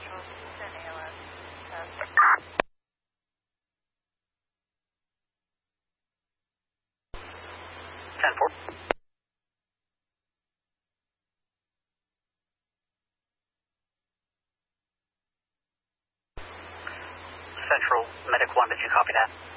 Central, Houston, ALS. 10-4. Central, Medic 1, did you copy that?